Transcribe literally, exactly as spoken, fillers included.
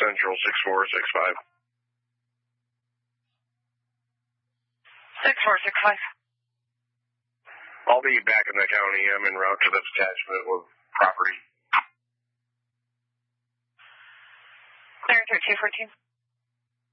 Central six four six five. six four six five. I'll be back in the county. I'm en route to the detachment with property. Clear thirteen fourteen.